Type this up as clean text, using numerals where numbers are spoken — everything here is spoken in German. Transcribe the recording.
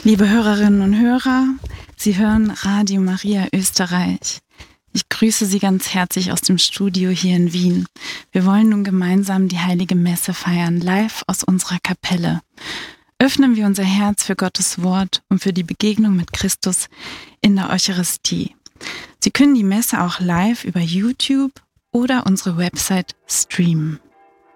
Liebe Hörerinnen und Hörer, Sie hören Radio Maria Österreich. Ich grüße Sie ganz herzlich aus dem Studio hier in Wien. Wir wollen nun gemeinsam die Heilige Messe feiern, live aus unserer Kapelle. Öffnen wir unser Herz für Gottes Wort und für die Begegnung mit Christus in der Eucharistie. Sie können die Messe auch live über YouTube oder unsere Website streamen.